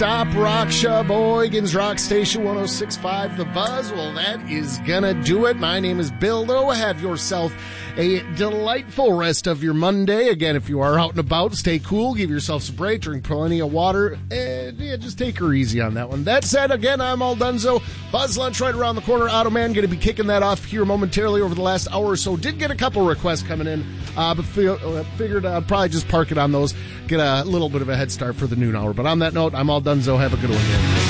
non-stop rock show, Boygan's Rock Station 106.5 The Buzz. Well, that is gonna do it. My name is Bill Lowe. Have yourself a delightful rest of your Monday. Again, if you are out and about, stay cool, give yourself some break, drink plenty of water, and just take her easy on that one. That said, again, I'm all donezo. Buzz Lunch right around the corner. Auto Man going to be kicking that off here momentarily over the last hour or so. Did get a couple requests coming in, but figured I'd probably just park it on those, get a little bit of a head start for the noon hour. But on that note, I'm all donezo. Have a good one, man.